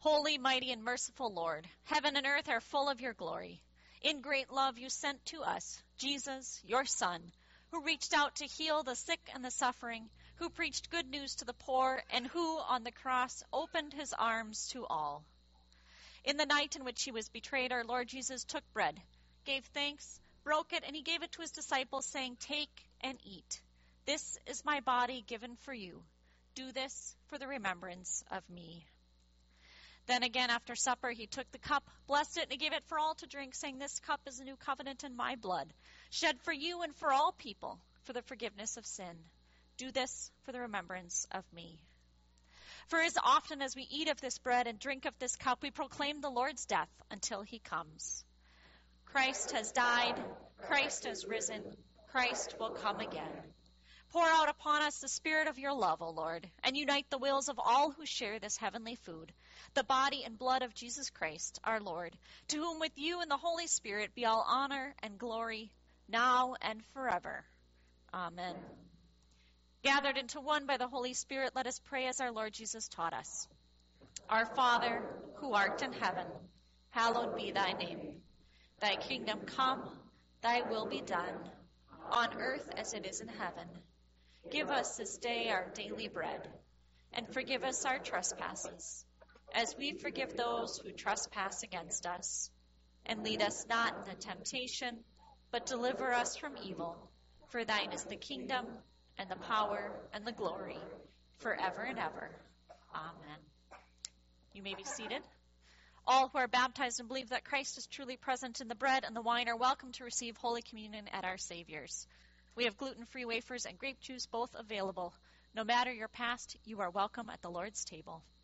Holy, mighty, and merciful Lord, heaven and earth are full of your glory. In great love you sent to us Jesus, your Son, who reached out to heal the sick and the suffering, who preached good news to the poor, and who, on the cross, opened his arms to all. In the night in which he was betrayed, our Lord Jesus took bread, gave thanks, broke it, and he gave it to his disciples, saying, "Take and eat. This is my body given for you. Do this for the remembrance of me." Then again, after supper, he took the cup, blessed it, and he gave it for all to drink, saying, "This cup is a new covenant in my blood, shed for you and for all people for the forgiveness of sin. Do this for the remembrance of me." For as often as we eat of this bread and drink of this cup, we proclaim the Lord's death until he comes. Christ has died. Christ has risen. Christ will come again. Pour out upon us the spirit of your love, O Lord, and unite the wills of all who share this heavenly food, the body and blood of Jesus Christ, our Lord, to whom with you and the Holy Spirit be all honor and glory, now and forever. Amen. Gathered into one by the Holy Spirit, let us pray as our Lord Jesus taught us. Our Father, who art in heaven, hallowed be thy name. Thy kingdom come, thy will be done, on earth as it is in heaven. Give us this day our daily bread, and forgive us our trespasses, as we forgive those who trespass against us. And lead us not into temptation, but deliver us from evil. For thine is the kingdom, and the power, and the glory, forever and ever. Amen. You may be seated. All who are baptized and believe that Christ is truly present in the bread and the wine are welcome to receive Holy Communion at our Savior's. We have gluten-free wafers and grape juice both available. No matter your past, you are welcome at the Lord's table.